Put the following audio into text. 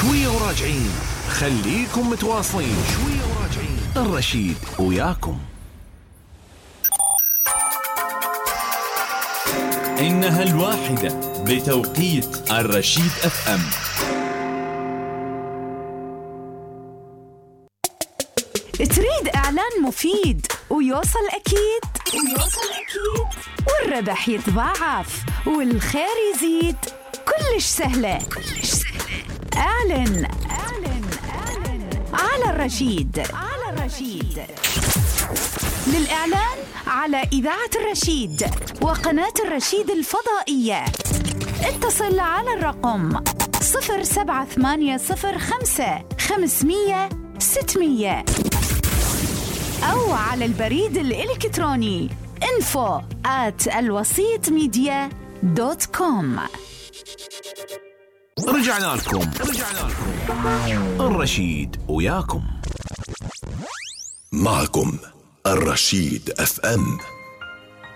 شوية وراجعين، خليكم متواصلين. شوية وراجعين، الرشيد وياكم. إنها الواحدة بتوقيت الرشيد FM. تريد إعلان مفيد ويوصل أكيد والربح يتضاعف والخير يزيد، كلش سهلة. اعلن على الرشيد. للإعلان على إذاعة الرشيد وقناة الرشيد الفضائية اتصل على الرقم 07805 أو على البريد الإلكتروني info@alwasitmedia.com. رجعنا لكم. الرشيد وياكم. معكم الرشيد FM.